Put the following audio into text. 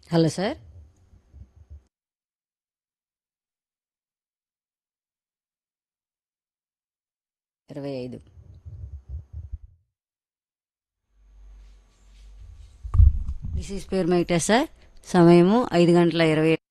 Hello sir. 25. This is పేరు Venkatesh sir. సమయము 5:20